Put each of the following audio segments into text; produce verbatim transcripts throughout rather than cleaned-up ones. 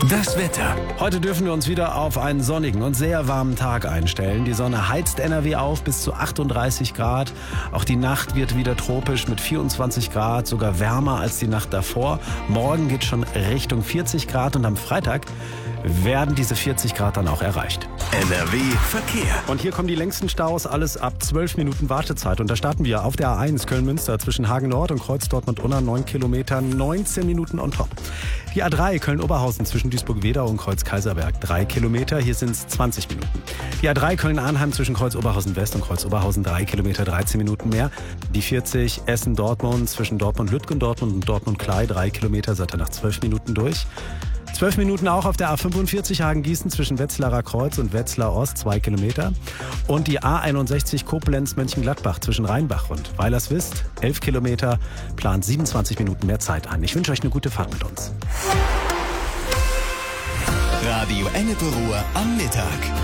Das Wetter. Heute dürfen wir uns wieder auf einen sonnigen und sehr warmen Tag einstellen. Die Sonne heizt N R W auf bis zu achtunddreißig Grad. Auch die Nacht wird wieder tropisch mit vierundzwanzig Grad, sogar wärmer als die Nacht davor. Morgen geht schon Richtung vierzig Grad und am Freitag werden diese vierzig Grad dann auch erreicht. N R W Verkehr. Und hier kommen die längsten Staus, alles ab zwölf Minuten Wartezeit. Und da starten wir auf der A eins Köln-Münster zwischen Hagen Nord und Kreuz Dortmund-Unna, neun Kilometer, neunzehn Minuten on top. Die A drei Köln-Oberhausen zwischen Duisburg-Wedau und Kreuz-Kaiserberg, drei Kilometer, hier sind es zwanzig Minuten. Die A drei Köln-Arnheim zwischen Kreuz-Oberhausen-West und Kreuz-Oberhausen, drei Kilometer, dreizehn Minuten mehr. Die vierzig Essen-Dortmund zwischen Dortmund-Lütgendortmund und Dortmund-Klei, drei Kilometer, seid ihr nach zwölf Minuten durch. zwölf Minuten auch auf der A fünfundvierzig Hagen-Gießen zwischen Wetzlarer Kreuz und Wetzlar Ost, zwei Kilometer. Und die A einundsechzig Koblenz-Mönchengladbach zwischen Rheinbach und Weilerswist, elf Kilometer, plant siebenundzwanzig Minuten mehr Zeit an. Ich wünsche euch eine gute Fahrt mit uns. Radio Ennepe-Ruhr am Mittag.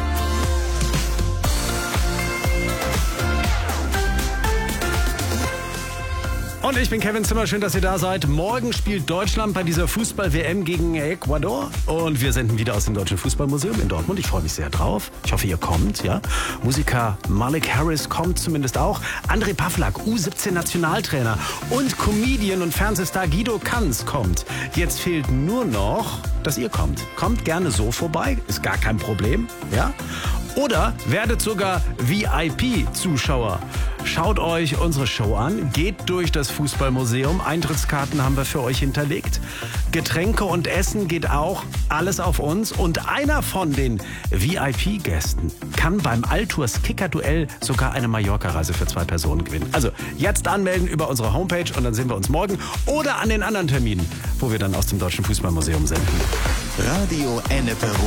Und ich bin Kevin Zimmer, schön, dass ihr da seid. Morgen spielt Deutschland bei dieser Fußball-W M gegen Ecuador. Und wir senden wieder aus dem Deutschen Fußballmuseum in Dortmund. Ich freue mich sehr drauf. Ich hoffe, ihr kommt. Ja? Musiker Malik Harris kommt zumindest auch. André Pavlak, U siebzehn Nationaltrainer. Und Comedian und Fernsehstar Guido Kanz kommt. Jetzt fehlt nur noch, dass ihr kommt. Kommt gerne so vorbei, ist gar kein Problem. Ja? Oder werdet sogar V I P-Zuschauer. Schaut euch unsere Show an, geht durch das Fußballmuseum. Eintrittskarten haben wir für euch hinterlegt. Getränke und Essen geht auch, alles auf uns. Und einer von den V I P-Gästen kann beim Altours Kicker-Duell sogar eine Mallorca-Reise für zwei Personen gewinnen. Also jetzt anmelden über unsere Homepage und dann sehen wir uns morgen oder an den anderen Terminen, wo wir dann aus dem Deutschen Fußballmuseum senden. Radio Ennepe-Ruhr.